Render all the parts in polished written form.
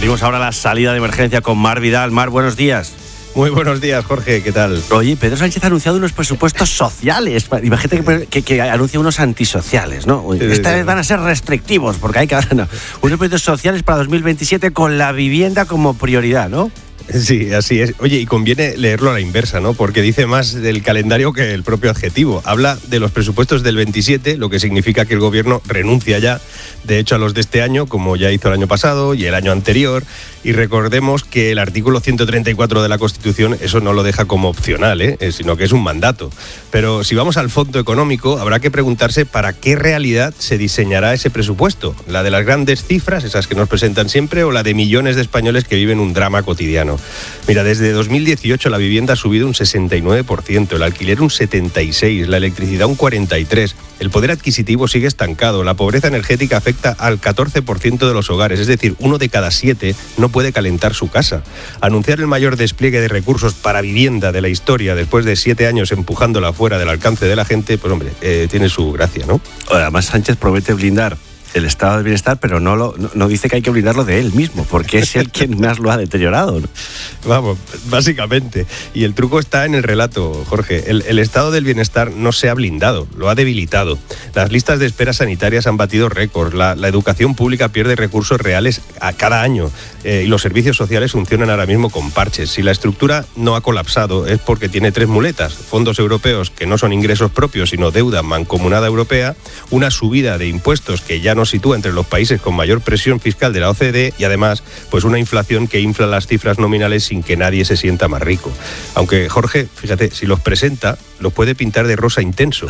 Abrimos ahora la salida de emergencia con Mar Vidal. Mar, buenos días. Muy buenos días, Jorge, ¿qué tal? Oye, Pedro Sánchez ha anunciado unos presupuestos sociales. Imagínate que anuncia unos antisociales, ¿no? Esta vez van a ser restrictivos, porque hay que... No, unos presupuestos sociales para 2027 con la vivienda como prioridad, ¿no? Sí, así es. Oye, y conviene leerlo a la inversa, ¿no? Porque dice más del calendario que el propio adjetivo. Habla de los presupuestos del 27, lo que significa que el gobierno renuncia ya, de hecho, a los de este año, como ya hizo el año pasado y el año anterior. Y recordemos que el artículo 134 de la Constitución eso no lo deja como opcional, sino que es un mandato. Pero si vamos al fondo económico, habrá que preguntarse para qué realidad se diseñará ese presupuesto. ¿La de las grandes cifras, esas que nos presentan siempre, o la de millones de españoles que viven un drama cotidiano? Mira, desde 2018 la vivienda ha subido un 69%, el alquiler un 76%, la electricidad un 43%, el poder adquisitivo sigue estancado, la pobreza energética afecta al 14% de los hogares, es decir, 1 de cada 7 no puede calentar su casa. Anunciar el mayor despliegue de recursos para vivienda de la historia después de 7 años empujándola fuera del alcance de la gente, pues hombre, tiene su gracia, ¿no? Además, Sánchez promete blindar el estado del bienestar, pero no dice que hay que blindarlo de él mismo, porque es él quien más lo ha deteriorado, ¿no? Vamos, básicamente. Y el truco está en el relato, Jorge. El estado del bienestar no se ha blindado, lo ha debilitado. Las listas de espera sanitarias han batido récords, la educación pública pierde recursos reales a cada año y los servicios sociales funcionan ahora mismo con parches. Si la estructura no ha colapsado es porque tiene 3 muletas: fondos europeos que no son ingresos propios sino deuda mancomunada europea, una subida de impuestos que ya no sitúa entre los países con mayor presión fiscal de la OCDE y además pues una inflación que infla las cifras nominales sin que nadie se sienta más rico. Aunque Jorge, fíjate, si los presenta, los puede pintar de rosa intenso,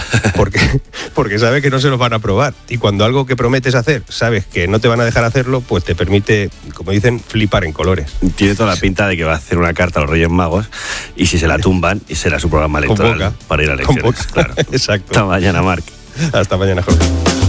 porque sabe que no se los van a aprobar. Y cuando algo que prometes hacer, sabes que no te van a dejar hacerlo, pues te permite, como dicen, flipar en colores. Tiene toda la pinta de que va a hacer una carta a los Reyes Magos y si se la tumban, y será su programa electoral Convoca, para ir a elecciones. Claro. Exacto. Hasta mañana, Marc. Hasta mañana, Jorge.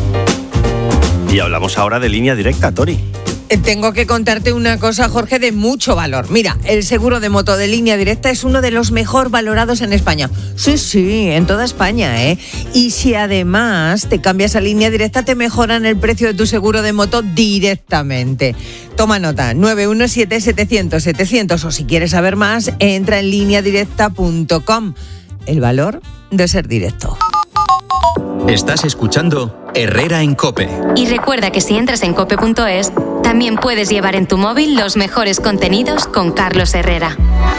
Y hablamos ahora de Línea Directa, Tori. Tengo que contarte una cosa, Jorge, de mucho valor. Mira, el seguro de moto de Línea Directa es uno de los mejor valorados en España. Sí, en toda España, ¿eh? Y si además te cambias a Línea Directa, te mejoran el precio de tu seguro de moto directamente. Toma nota, 917-700-700, o si quieres saber más, entra en lineadirecta.com. El valor de ser directo. Estás escuchando Herrera en COPE. Y recuerda que si entras en cope.es, también puedes llevar en tu móvil los mejores contenidos con Carlos Herrera.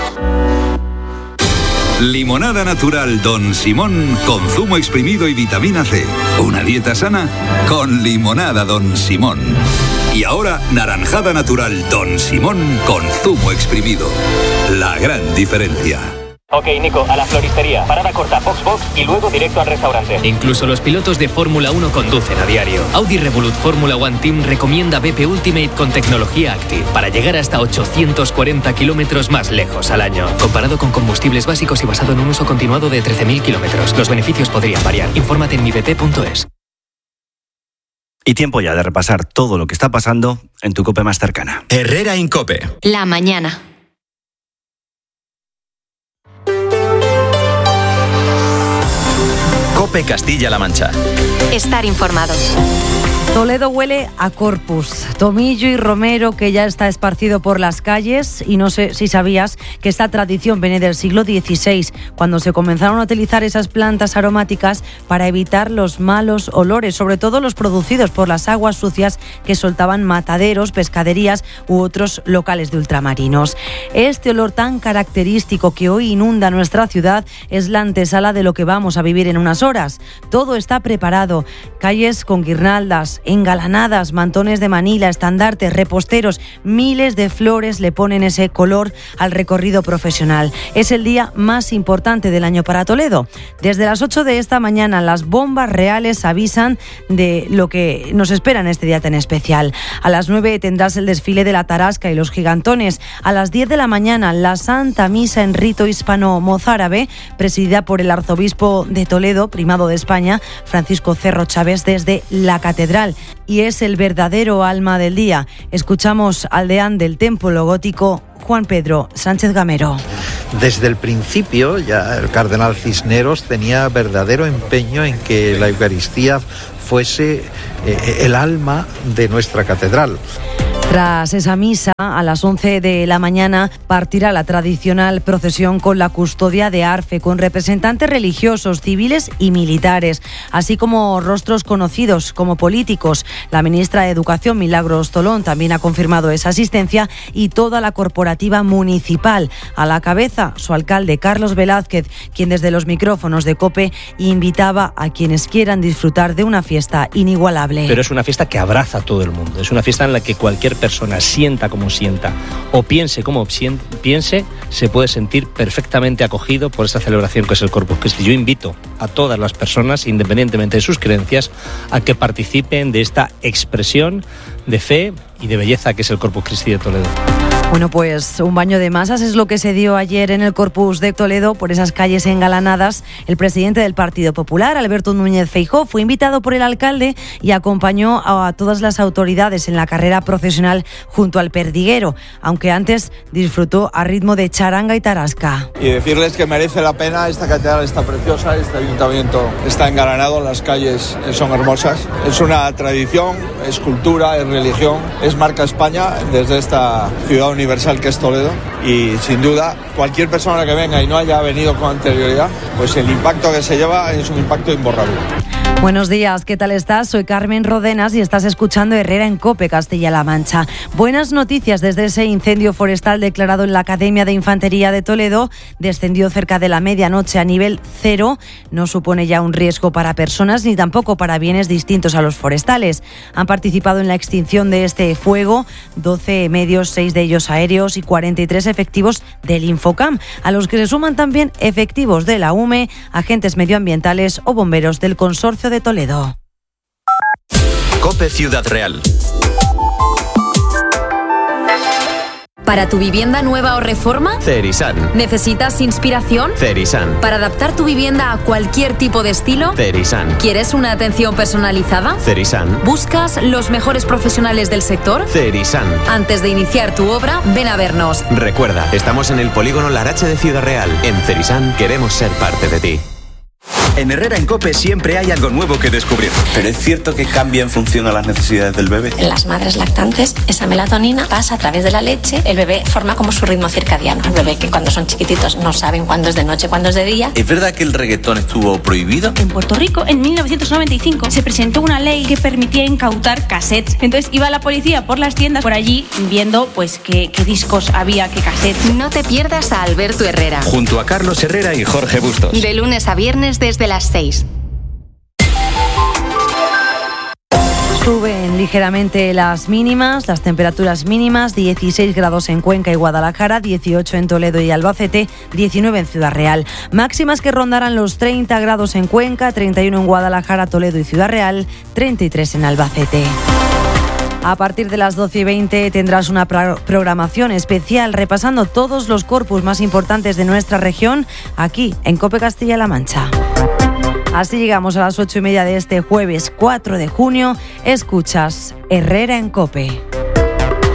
Limonada natural Don Simón con zumo exprimido y vitamina C. Una dieta sana con limonada Don Simón. Y ahora naranjada natural Don Simón con zumo exprimido. La gran diferencia. Ok, Nico, a la floristería. Parada corta, box y luego directo al restaurante. Incluso los pilotos de Fórmula 1 conducen a diario. Audi Revolut Fórmula One Team recomienda BP Ultimate con tecnología Active para llegar hasta 840 kilómetros más lejos al año. Comparado con combustibles básicos y basado en un uso continuado de 13.000 kilómetros. Los beneficios podrían variar. Infórmate en mibp.es. Y tiempo ya de repasar todo lo que está pasando en tu COPE más cercana. Herrera en COPE. La mañana. COPE Castilla-La Mancha. Estar informado. Toledo huele a Corpus, tomillo y romero que ya está esparcido por las calles, y no sé si sabías que esta tradición viene del siglo XVI, cuando se comenzaron a utilizar esas plantas aromáticas para evitar los malos olores, sobre todo los producidos por las aguas sucias que soltaban mataderos, pescaderías u otros locales de ultramarinos. Este olor tan característico que hoy inunda nuestra ciudad es la antesala de lo que vamos a vivir en unas horas. Todo está preparado, calles con guirnaldas engalanadas, mantones de Manila, estandartes, reposteros, miles de flores le ponen ese color al recorrido profesional. Es el día más importante del año para Toledo. Desde las 8 de esta mañana las bombas reales avisan de lo que nos espera en este día tan especial. A las 9 tendrás el desfile de la Tarasca y los gigantones. A las 10 de la mañana la Santa Misa en rito hispano-mozárabe, presidida por el arzobispo de Toledo, primado de España, Francisco Cerro Chávez, desde la catedral. Y es el verdadero alma del día. Escuchamos al deán del Templo Gótico, Juan Pedro Sánchez Gamero. Desde el principio ya el cardenal Cisneros tenía verdadero empeño en que la Eucaristía fuese el alma de nuestra catedral. Tras esa misa, a las 11 de la mañana partirá la tradicional procesión con la custodia de Arfe, con representantes religiosos, civiles y militares, así como rostros conocidos como políticos. La ministra de Educación, Milagros Tolón, también ha confirmado esa asistencia, y toda la corporativa municipal. A la cabeza, su alcalde, Carlos Velázquez, quien desde los micrófonos de COPE invitaba a quienes quieran disfrutar de una fiesta inigualable. Pero es una fiesta que abraza a todo el mundo. Es una fiesta en la que cualquier persona, sienta como sienta o piense como piense, se puede sentir perfectamente acogido por esta celebración que es el Corpus Christi. Yo invito a todas las personas, independientemente de sus creencias, a que participen de esta expresión de fe y de belleza que es el Corpus Christi de Toledo. Bueno, pues un baño de masas es lo que se dio ayer en el Corpus de Toledo, por esas calles engalanadas. El presidente del Partido Popular, Alberto Núñez Feijóo, fue invitado por el alcalde y acompañó a todas las autoridades en la carrera procesional junto al Perdiguero, aunque antes disfrutó a ritmo de charanga y tarasca. Y decirles que merece la pena, esta catedral está preciosa, este ayuntamiento está engalanado, las calles son hermosas. Es una tradición, es cultura, es religión, es marca España desde esta ciudad universal que es Toledo, y sin duda cualquier persona que venga y no haya venido con anterioridad, pues el impacto que se lleva es un impacto imborrable. Buenos días, ¿qué tal estás? Soy Carmen Rodenas y estás escuchando Herrera en COPE, Castilla-La Mancha. Buenas noticias desde ese incendio forestal declarado en la Academia de Infantería de Toledo. Descendió cerca de la medianoche a nivel 0. No supone ya un riesgo para personas ni tampoco para bienes distintos a los forestales. Han participado en la extinción de este fuego 12 medios, 6 de ellos aéreos y 43 efectivos del Infocam, a los que se suman también efectivos de la UME, agentes medioambientales o bomberos del Consorcio de Toledo. COPE Ciudad Real. ¿Para tu vivienda nueva o reforma? Cerisan. ¿Necesitas inspiración? Cerisan. ¿Para adaptar tu vivienda a cualquier tipo de estilo? Cerisan. ¿Quieres una atención personalizada? Cerisan. ¿Buscas los mejores profesionales del sector? Cerisan. Antes de iniciar tu obra, ven a vernos. Recuerda, estamos en el polígono Larache de Ciudad Real. En Cerisan queremos ser parte de ti. En Herrera en COPE siempre hay algo nuevo que descubrir. ¿Pero es cierto que cambia en función a las necesidades del bebé? En las madres lactantes, esa melatonina pasa a través de la leche, el bebé forma como su ritmo circadiano. El bebé que cuando son chiquititos no saben cuándo es de noche, cuándo es de día. ¿Es verdad que el reggaetón estuvo prohibido? En Puerto Rico, en 1995, se presentó una ley que permitía incautar cassettes. Entonces iba la policía por las tiendas por allí viendo pues qué discos había, qué cassettes. No te pierdas a Alberto Herrera. Junto a Carlos Herrera y Jorge Bustos. De lunes a viernes desde las 6. Suben ligeramente las mínimas, las temperaturas mínimas, 16 grados en Cuenca y Guadalajara, 18 en Toledo y Albacete, 19 en Ciudad Real. Máximas que rondarán los 30 grados en Cuenca, 31 en Guadalajara, Toledo y Ciudad Real, 33 en Albacete. A partir de las 12:20 tendrás una programación especial repasando todos los corpus más importantes de nuestra región, aquí en COPE Castilla-La Mancha. Así llegamos a las 8:30 de este jueves 4 de junio. Escuchas Herrera en COPE.